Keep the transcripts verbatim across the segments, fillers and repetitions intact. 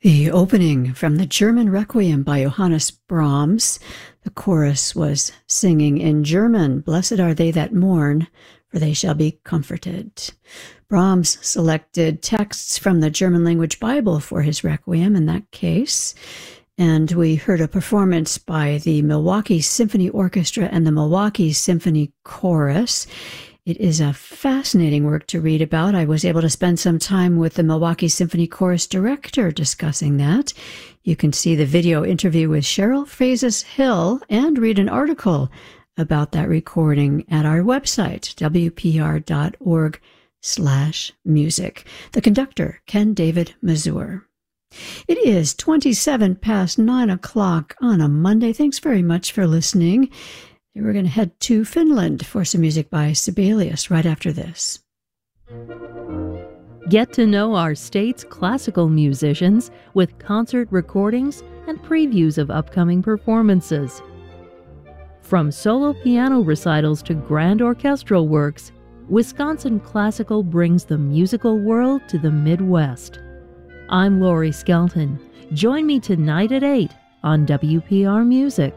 The opening from the German Requiem by Johannes Brahms. The chorus was singing in German, "Blessed are they that mourn, for they shall be comforted." Brahms selected texts from the German language Bible for his Requiem in that case, and we heard a performance by the Milwaukee Symphony Orchestra and the Milwaukee Symphony Chorus. It is a fascinating work to read about. I was able to spend some time with the Milwaukee Symphony Chorus director discussing that. You can see the video interview with Cheryl Frazis Hill and read an article about that recording at our website, w p r dot org slash music. The conductor, Ken David Mazur. It is twenty-seven past nine o'clock on a Monday. Thanks very much for listening. We're going to head to Finland for some music by Sibelius right after this. Get to know our state's classical musicians with concert recordings and previews of upcoming performances. From solo piano recitals to grand orchestral works, Wisconsin Classical brings the musical world to the Midwest. I'm Lori Skelton. Join me tonight at eight on W P R Music.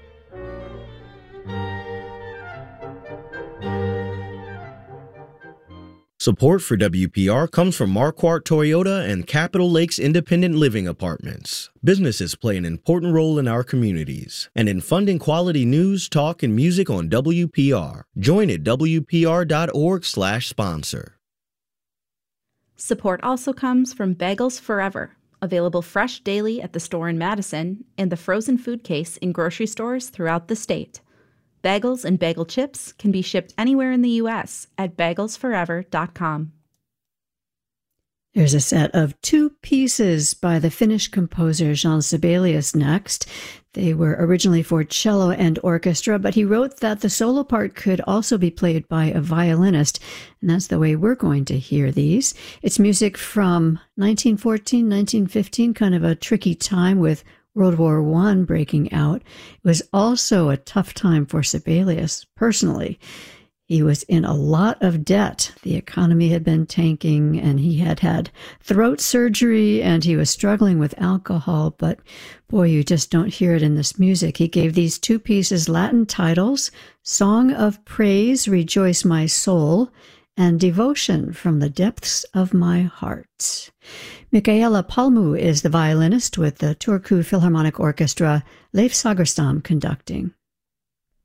Support for W P R comes from Marquardt Toyota and Capitol Lakes Independent Living Apartments. Businesses play an important role in our communities and in funding quality news, talk, and music on W P R. Join at w p r dot org slash sponsor. Support also comes from Bagels Forever, available fresh daily at the store in Madison and the frozen food case in grocery stores throughout the state. Bagels and bagel chips can be shipped anywhere in the U S at bagels forever dot com. There's a set of two pieces by the Finnish composer Jean Sibelius next. They were originally for cello and orchestra, but he wrote that the solo part could also be played by a violinist, and that's the way we're going to hear these. It's music from nineteen fourteen, nineteen fifteen, kind of a tricky time with World War One breaking out. It was also a tough time for Sibelius personally. He was in a lot of debt. The economy had been tanking, and he had had throat surgery, and he was struggling with alcohol. But boy, you just don't hear it in this music. He gave these two pieces Latin titles, Song of Praise, Rejoice My Soul, and Devotion from the Depths of My Heart. Michaela Palmu is the violinist with the Turku Philharmonic Orchestra, Leif Sagerstam conducting.